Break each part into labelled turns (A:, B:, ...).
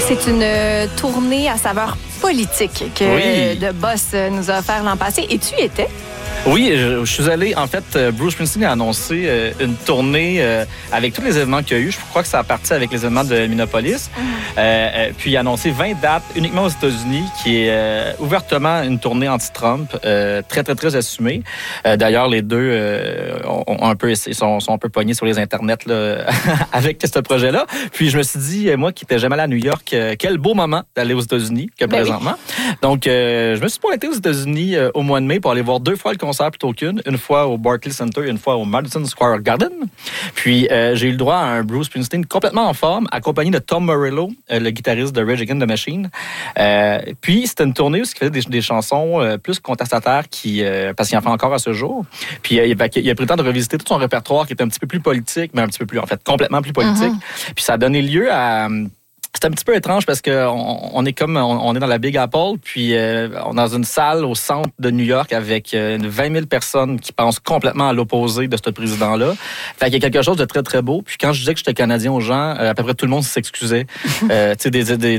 A: C'est une tournée à saveur politique que The Boss nous a offert l'an passé. Et tu y étais?
B: Oui, je suis allé. En fait, Bruce Springsteen a annoncé une tournée avec tous les événements qu'il y a eu. Je crois que ça a parti avec les événements de Minneapolis. Puis il a annoncé 20 dates uniquement aux États-Unis, qui est ouvertement une tournée anti-Trump, très, très, très assumée. D'ailleurs, les deux sont un peu pognés sur les internets là, avec ce projet-là. Puis je me suis dit, moi qui n'étais jamais allé à New York, quel beau moment d'aller aux États-Unis que présentement. Oui. Donc, je me suis pointé aux États-Unis au mois de mai pour aller voir 2 fois le concert plutôt qu'une. Une fois au Barclays Center et une fois au Madison Square Garden. Puis, j'ai eu le droit à un Bruce Springsteen complètement en forme, accompagné de Tom Morello, le guitariste de Rage Against the Machine. Puis, c'était une tournée où il faisait des chansons plus contestataires parce qu'il en fait encore à ce jour. Puis, il a pris le temps de revisiter tout son répertoire qui était un petit peu plus politique, mais un petit peu plus, en fait, complètement plus politique. Puis, ça a donné lieu à... C'est un petit peu étrange parce que on est dans la Big Apple, puis on est dans une salle au centre de New York avec 20 000 personnes qui pensent complètement à l'opposé de ce président-là. Fait qu'il y a quelque chose de très, très beau. Puis quand je disais que j'étais Canadien aux gens, à peu près tout le monde s'excusait tu sais,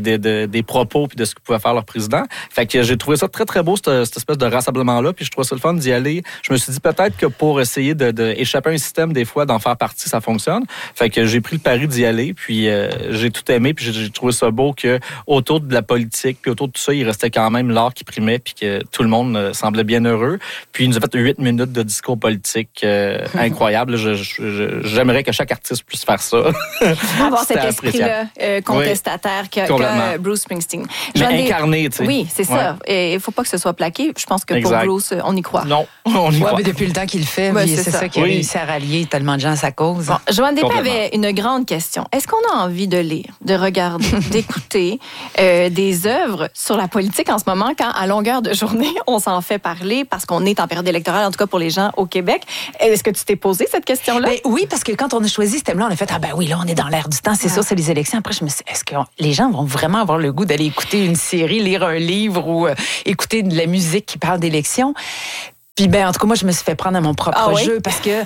B: des propos puis de ce que pouvait faire leur président. Fait que j'ai trouvé ça très, très beau, cette espèce de rassemblement-là. Puis je trouvais ça le fun d'y aller. Je me suis dit peut-être que pour essayer d'échapper à un système, des fois, d'en faire partie, ça fonctionne. Fait que j'ai pris le pari d'y aller, puis j'ai tout aimé, puis j'ai trouvé ça beau que autour de la politique, puis autour de tout ça, il restait quand même l'art qui primait, puis que tout le monde semblait bien heureux. Puis il nous a fait 8 minutes de discours politique incroyable. J'aimerais que chaque artiste puisse faire ça.
A: Avoir cet esprit-là contestataire que Bruce Springsteen.
B: Mais incarné, tu sais.
A: Oui, c'est ça. Et il ne faut pas que ce soit plaqué. Je pense que pour Bruce, on y croit.
B: Non, on y croit.
C: Mais depuis le temps qu'il le fait, c'est ça qui a réussi à rallier tellement de gens à sa cause.
A: Bon, Joanne Desprez avait une grande question. Est-ce qu'on a envie de lire, de regarder, d'écouter des œuvres sur la politique en ce moment, quand à longueur de journée, on s'en fait parler parce qu'on est en période électorale, en tout cas pour les gens au Québec? Est-ce que tu t'es posé cette question-là?
C: Ben oui, parce que quand on a choisi ce thème-là, on a fait, là, on est dans l'air du temps, c'est sûr, c'est les élections. Après, je me suis dit, est-ce que les gens vont vraiment avoir le goût d'aller écouter une série, lire un livre ou écouter de la musique qui parle d'élections? Puis en tout cas, moi, je me suis fait prendre à mon propre jeu parce que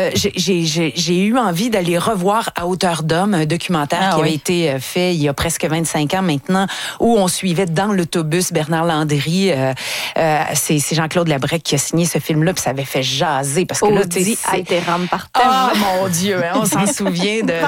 C: j'ai eu envie d'aller revoir À hauteur d'homme, un documentaire qui avait été fait il y a presque 25 ans maintenant, où on suivait dans l'autobus Bernard Landry. C'est Jean-Claude Labrec qui a signé ce film-là, puis ça avait fait jaser parce que là, tu sais,
A: Aïteram Partem.
C: Ah mon Dieu, on s'en souvient de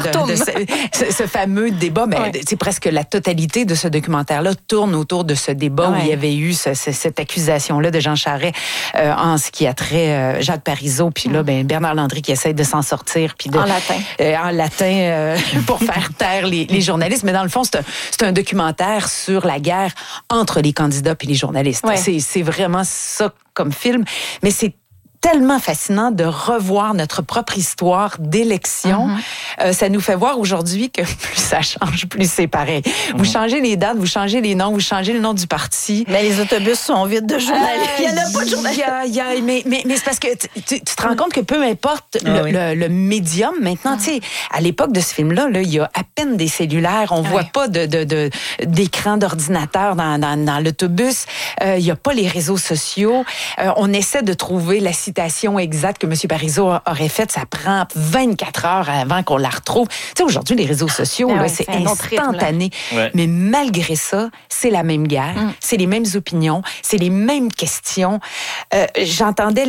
C: ce fameux débat. Mais c'est presque la totalité de ce documentaire-là tourne autour de ce débat où il y avait eu cette accusation-là de Jean Charest en ce qui a trait Jacques Parizeau, puis là, Bernard Landry qui essaie de s'en sortir. Puis
A: en latin.
C: En latin, pour faire taire les journalistes. Mais dans le fond, c'est un documentaire sur la guerre entre les candidats et les journalistes. Ouais. C'est vraiment ça comme film. Mais c'est tellement fascinant de revoir notre propre histoire d'élection. Ça nous fait voir aujourd'hui que plus ça change, plus c'est pareil. Vous changez les dates, vous changez les noms, vous changez le nom du parti.
A: Mais les autobus sont vides de journalistes. Il n'y en a pas de journalistes.
C: Mais c'est parce que tu te rends compte que peu importe le médium, maintenant, tu sais, à l'époque de ce film-là, il y a à peine des cellulaires, on voit pas d'écran d'ordinateur dans l'autobus, il n'y a pas les réseaux sociaux. On essaie de trouver la citation exacte que M. Parizeau aurait faite, ça prend 24 heures avant qu'on la retrouve. Tu sais, aujourd'hui, les réseaux sociaux, c'est instantané.
B: Ouais.
C: Mais malgré ça, c'est la même guerre, c'est les mêmes opinions, c'est les mêmes questions. J'entendais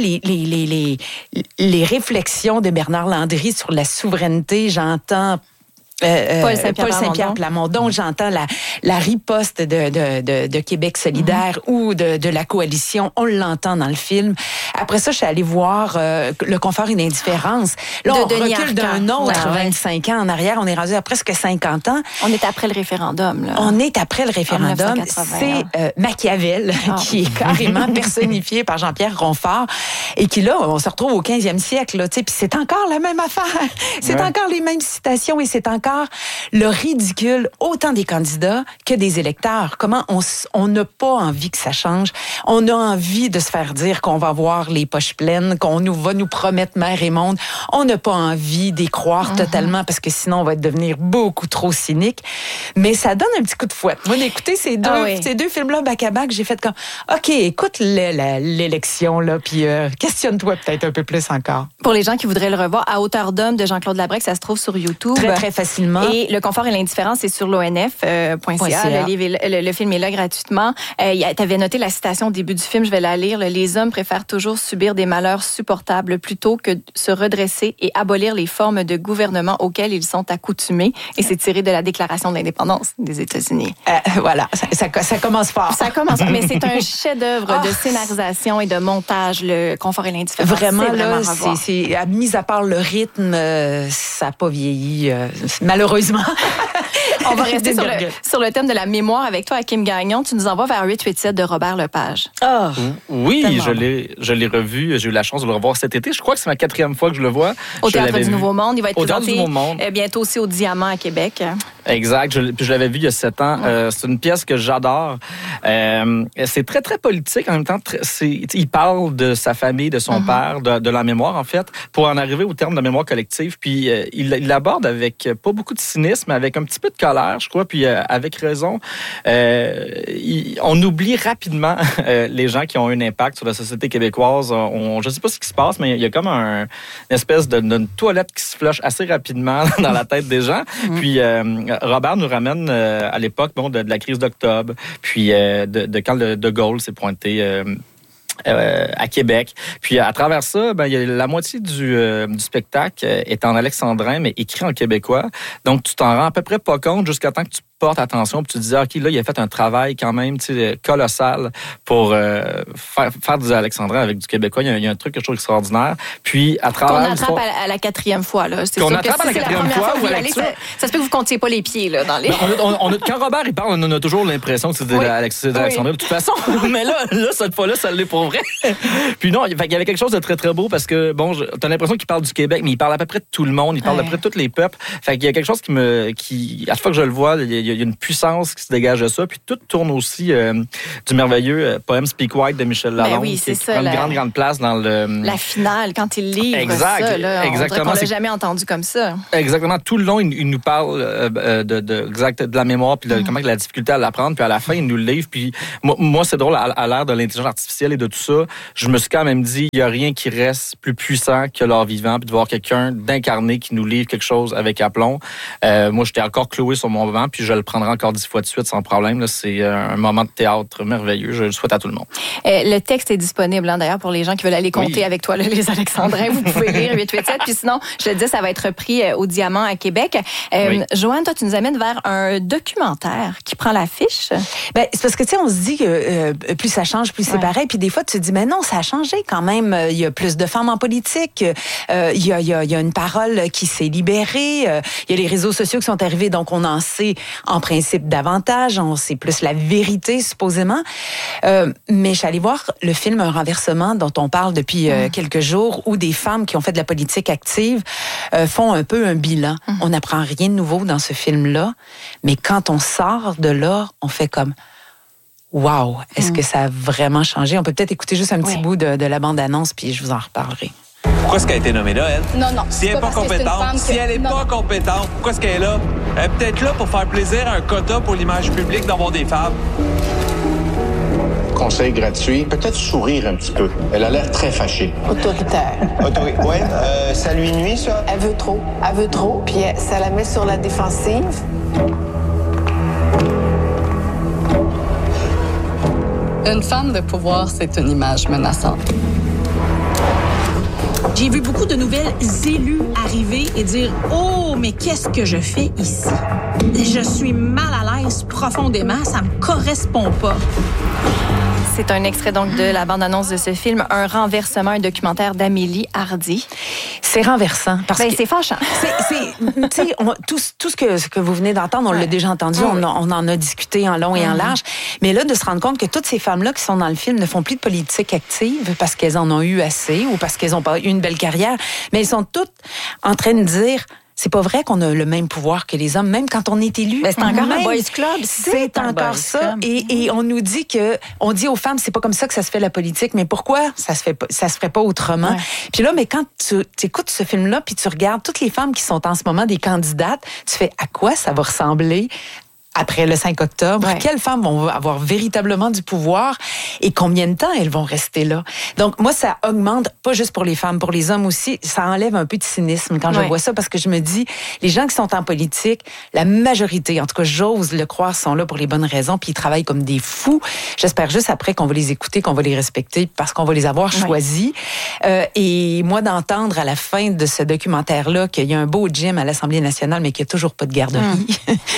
C: les réflexions de Bernard Landry sur la souveraineté. J'entends Paul Saint-Pierre Plamondon, j'entends la riposte de Québec solidaire ou de la coalition, on l'entend dans le film. Après ça, je suis allée voir Le confort et l'indifférence. Là, on recule d'un autre 25 ans en arrière, on est rendu à presque 50 ans.
A: On est après le référendum. Là.
C: On est après le référendum. C'est Machiavel qui est carrément personnifié par Jean-Pierre Ronfort et qui, là, on se retrouve au 15e siècle. Là, puis c'est encore la même affaire. C'est encore les mêmes citations et c'est encore le ridicule autant des candidats que des électeurs. Comment on n'a pas envie que ça change. On a envie de se faire dire qu'on va avoir les poches pleines, qu'on va nous promettre mer et monde. On n'a pas envie d'y croire totalement parce que sinon on va devenir beaucoup trop cynique. Mais ça donne un petit coup de fouette. Moi, d'écouter ces deux films-là back-à-back, j'ai fait comme, OK, écoute l'élection, là, puis questionne-toi peut-être un peu plus encore.
A: Pour les gens qui voudraient le revoir, À hauteur d'homme de Jean-Claude Labrec, ça se trouve sur YouTube.
C: Très, très facilement.
A: Et Le confort et l'indifférence, c'est sur l'ONF.ca. Le film est là gratuitement. Tu avais noté la citation au début du film, je vais la lire. Les hommes préfèrent toujours subir des malheurs supportables plutôt que se redresser et abolir les formes de gouvernement auxquelles ils sont accoutumés. Et c'est tiré de la Déclaration de l'indépendance des États-Unis.
C: Voilà, ça commence fort.
A: Ça commence, mais c'est un chef-d'œuvre de scénarisation et de montage, Le confort et l'indifférence.
C: Vraiment, là, c'est mis à part le rythme, ça n'a pas vieilli, malheureusement.
A: On va rester sur le thème de la mémoire avec toi, Kim Gagnon. Tu nous envoies vers 887 de Robert Lepage.
B: Oui, je l'ai revu. J'ai eu la chance de le revoir cet été. Je crois que c'est ma 4e fois que je le vois.
A: Au Théâtre du Nouveau Monde. Il va être présenté bientôt aussi au Diamant à Québec.
B: Exact. Je l'avais vu il y a 7 ans. C'est une pièce que j'adore. C'est très, très politique. En même temps, il parle de sa famille, de son père, de la mémoire, en fait, pour en arriver au terme de la mémoire collective. Puis, il l'aborde avec pas beaucoup de cynisme, avec un petit peu de colère, je crois, puis avec raison. On oublie rapidement les gens qui ont un impact sur la société québécoise. Je sais pas ce qui se passe, mais il y a comme une espèce d'une toilette qui se flush assez rapidement dans la tête des gens. Puis, Robert nous ramène à l'époque de la crise d'octobre, puis de quand de Gaulle s'est pointé à Québec. Puis à travers ça, il y a la moitié du spectacle est en alexandrin, mais écrit en québécois. Donc, tu t'en rends à peu près pas compte jusqu'à temps que tu portes attention, puis tu te dis, OK, là, il a fait un travail quand même colossal pour faire du alexandrin avec du québécois. Il y a un truc que je trouve extraordinaire. Puis, à travers...
A: Qu'on attrape à la 4e fois. Là. C'est
B: qu'on attrape à la 4e fois.
A: Ça se peut que vous ne comptiez pas les pieds. Là, dans les...
B: quand Robert il parle, on a toujours l'impression que c'est de l'alexandrin. De toute façon, mais là, cette fois-là, ça l'est pour vrai. Puis non, il y avait quelque chose de très, très beau parce que, t'as l'impression qu'il parle du Québec, mais il parle à peu près de tout le monde. Il parle à peu près de tous les peuples. Fait qu'il y a quelque chose qui à chaque fois que je le vois, il y a une puissance qui se dégage de ça. Puis tout tourne aussi du merveilleux poème Speak White de Michel Lalonde, qui prend une grande place dans la
A: finale, quand il livre ça. Là,
B: exactement.
A: On l'a jamais entendu comme ça.
B: Exactement. Tout le long, il nous parle de la mémoire puis de comment la difficulté à l'apprendre. Puis à la fin, il nous le livre. Puis moi c'est drôle, à l'ère de l'intelligence artificielle et de tout ça, je me suis quand même dit, il n'y a rien qui reste plus puissant que l'art vivant, puis de voir quelqu'un d'incarné qui nous livre quelque chose avec aplomb. Moi, j'étais encore cloué sur mon banc, puis je le prendrai encore 10 fois de suite sans problème. Là, c'est un moment de théâtre merveilleux. Je le souhaite à tout le monde.
A: Le texte est disponible, d'ailleurs, pour les gens qui veulent aller compter avec toi, là, les Alexandrins. Vous pouvez lire 887. Puis sinon, je le dis, ça va être repris au Diamant à Québec. Joanne, toi, tu nous amènes vers un documentaire qui prend l'affiche.
C: C'est parce que, tu sais, on se dit que plus ça change, plus c'est pareil. Puis des fois, tu te dis, mais non, ça a changé quand même. Il y a plus de femmes en politique. Il y a une parole qui s'est libérée. Il y a les réseaux sociaux qui sont arrivés, donc on en sait en principe davantage. On sait plus la vérité, supposément. Mais je suis allée voir le film Un renversement dont on parle depuis quelques jours, où des femmes qui ont fait de la politique active font un peu un bilan. On n'apprend rien de nouveau dans ce film-là, mais quand on sort de là, on fait comme... Wow, est-ce que ça a vraiment changé? On peut peut-être écouter juste un petit bout de la bande-annonce, puis je vous en reparlerai.
D: Pourquoi est-ce qu'elle a été nommée là, elle?
E: Non.
D: Si elle n'est pas compétente, compétente, pourquoi est-ce qu'elle est là? Elle est peut-être là pour faire plaisir à un quota pour l'image publique d'avoir des femmes.
F: Conseil gratuit, peut-être sourire un petit peu. Elle a l'air très fâchée.
E: Autoritaire.
F: Ouais, ça lui nuit, ça?
E: Elle veut trop, puis ça la met sur la défensive.
G: Une femme de pouvoir, c'est une image menaçante.
H: J'ai vu beaucoup de nouvelles élus arriver et dire « Oh, mais qu'est-ce que je fais ici? Je suis mal à l'aise profondément, ça me correspond pas. »
A: C'est un extrait donc de la bande-annonce de ce film, Un renversement, un documentaire d'Amélie Hardy.
C: C'est renversant. Parce que
A: c'est fâchant.
C: Tout ce que vous venez d'entendre, on l'a déjà entendu, on en a discuté en long et en large. Mais là, de se rendre compte que toutes ces femmes-là qui sont dans le film ne font plus de politique active parce qu'elles en ont eu assez ou parce qu'elles n'ont pas eu une belle carrière, mais elles sont toutes en train de dire... C'est pas vrai qu'on a le même pouvoir que les hommes, même quand on est élu.
A: Mais c'est encore un boys club.
C: C'est encore ça. Et on nous dit on dit aux femmes, c'est pas comme ça que ça se fait la politique. Mais pourquoi ça se ferait pas autrement? Ouais. Puis là, mais quand tu écoutes ce film-là, puis tu regardes toutes les femmes qui sont en ce moment des candidates, tu fais à quoi ça va ressembler? après le 5 octobre?
A: Ouais.
C: Quelles femmes vont avoir véritablement du pouvoir et combien de temps elles vont rester là? Donc, moi, ça augmente, pas juste pour les femmes, pour les hommes aussi, ça enlève un peu de cynisme quand je vois ça, parce que je me dis, les gens qui sont en politique, la majorité, en tout cas, j'ose le croire, sont là pour les bonnes raisons, puis ils travaillent comme des fous. J'espère juste après qu'on va les écouter, qu'on va les respecter, parce qu'on va les avoir choisis. Et moi, d'entendre à la fin de ce documentaire-là qu'il y a un beau gym à l'Assemblée nationale, mais qu'il n'y a toujours pas de garderie.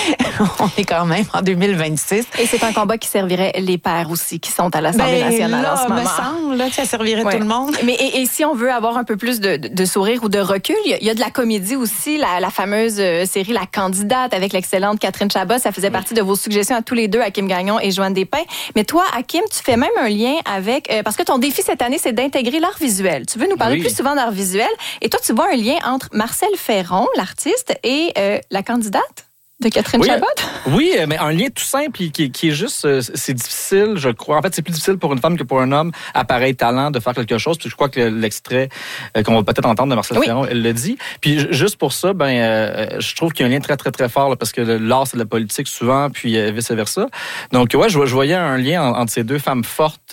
C: On est quand même en 2026.
A: Et c'est un combat qui servirait les pères aussi, qui sont à l'Assemblée nationale
C: là,
A: en ce moment.
C: me semble là, que ça servirait tout le monde.
A: Mais et si on veut avoir un peu plus de sourire ou de recul, il y a de la comédie aussi, la fameuse série La Candidate avec l'excellente Catherine Chabot. Ça faisait partie de vos suggestions à tous les deux, Hakim Gagnon et Joanne Despins. Mais toi, Hakim, tu fais même un lien avec... parce que ton défi cette année, c'est d'intégrer l'art visuel. Tu veux nous parler plus souvent d'art visuel. Et toi, tu vois un lien entre Marcel Ferron, l'artiste, et La Candidate de Catherine Chabot?
B: Oui, mais un lien tout simple qui est juste, c'est difficile, je crois. En fait, c'est plus difficile pour une femme que pour un homme à pareil talent de faire quelque chose. Puis je crois que l'extrait qu'on va peut-être entendre de Marcel Ferron, elle le dit. Puis juste pour ça, je trouve qu'il y a un lien très, très, très fort là, parce que l'art, c'est de la politique souvent, puis vice-versa. Donc, je voyais un lien entre ces deux femmes fortes.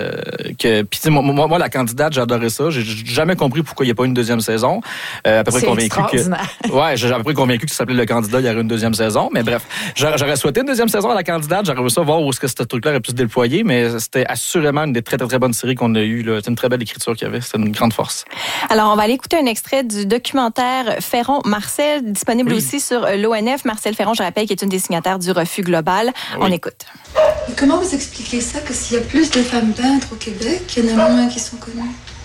B: Puis moi, La Candidate, j'ai adoré ça. J'ai jamais compris pourquoi il n'y a pas une deuxième saison. À peu près convaincu j'ai à peu près convaincu que ça s'appelait Le Candidat, il y aurait une deuxième saison, mais bref, j'aurais souhaité une deuxième saison à La Candidate, j'aurais voulu ça voir où est-ce que ce truc-là aurait pu se déployer, mais c'était assurément une des très, très, très bonnes séries qu'on a eues. C'est une très belle écriture qu'il y avait, c'était une grande force.
A: Alors, on va aller écouter un extrait du documentaire Ferron-Marcel, disponible aussi sur l'ONF. Marcel Ferron, je rappelle, qui est une des signataires du Refus global. On écoute.
I: Et comment vous expliquez ça, que s'il y a plus de femmes peintres au Québec, il y en a moins qui sont connues?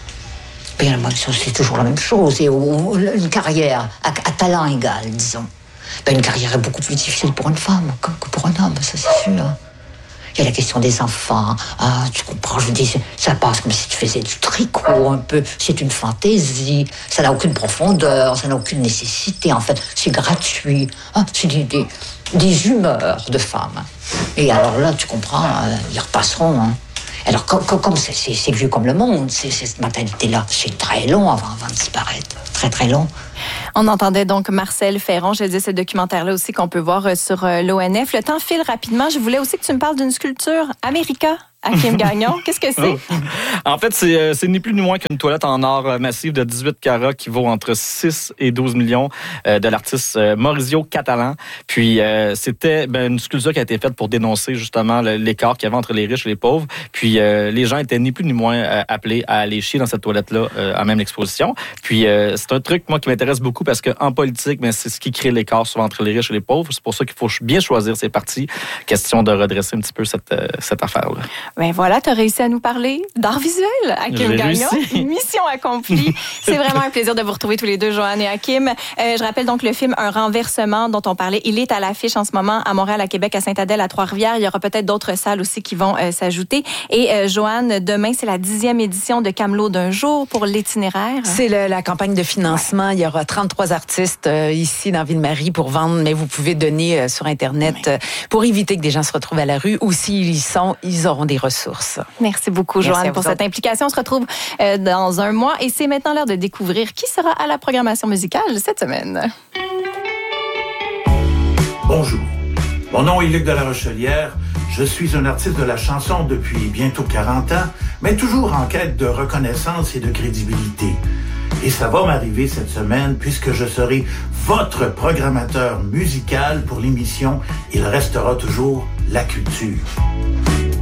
J: Bien, c'est toujours la même chose, et une carrière à talent égal, disons. Une carrière est beaucoup plus difficile pour une femme que pour un homme, ça c'est sûr. Il y a la question des enfants. Ah, tu comprends, je dis, ça passe comme si tu faisais du tricot un peu. C'est une fantaisie. Ça n'a aucune profondeur, ça n'a aucune nécessité. En fait, c'est gratuit. Ah, c'est des humeurs de femmes. Et alors là, tu comprends, ils repasseront. Hein. Alors, comme c'est vieux comme le monde, cette mentalité-là, c'est très long avant de disparaître. Très, très long.
A: On entendait donc Marcel Ferron. Je disais ce documentaire-là aussi qu'on peut voir sur l'ONF. Le temps file rapidement. Je voulais aussi que tu me parles d'une sculpture America. Hakim Gagnon, qu'est-ce que c'est?
B: En fait, c'est ni plus ni moins qu'une toilette en or massive de 18 carats qui vaut entre 6 et 12 millions de l'artiste Maurizio Catalan. Puis, c'était une sculpture qui a été faite pour dénoncer justement l'écart qu'il y avait entre les riches et les pauvres. Puis, les gens étaient ni plus ni moins appelés à aller chier dans cette toilette-là à même l'exposition. Puis, c'est un truc, moi, qui m'intéresse beaucoup parce qu'en politique, c'est ce qui crée l'écart souvent entre les riches et les pauvres. C'est pour ça qu'il faut bien choisir ses partis. Question de redresser un petit peu cette affaire-là.
A: Ben voilà, tu as réussi à nous parler d'art visuel, Hakim Gagnon. Mission accomplie. C'est vraiment un plaisir de vous retrouver tous les deux, Joanne et Hakim. Je rappelle donc le film Un renversement dont on parlait. Il est à l'affiche en ce moment à Montréal, à Québec, à Sainte-Adèle, à Trois-Rivières. Il y aura peut-être d'autres salles aussi qui vont s'ajouter. Et Joanne, demain, c'est la 10e édition de Camelot d'un jour pour l'itinéraire.
C: C'est la campagne de financement. Il y aura 33 artistes ici dans Ville-Marie pour vendre, mais vous pouvez donner sur Internet pour éviter que des gens se retrouvent à la rue. Ou s'ils y sont, ils auront des ressources.
A: Merci beaucoup, Joanne, pour cette implication. On se retrouve dans un mois et c'est maintenant l'heure de découvrir qui sera à la programmation musicale cette semaine.
K: Bonjour, mon nom est Luc de la Rochelière. Je suis un artiste de la chanson depuis bientôt 40 ans, mais toujours en quête de reconnaissance et de crédibilité. Et ça va m'arriver cette semaine puisque je serai votre programmateur musical pour l'émission Il restera toujours la culture.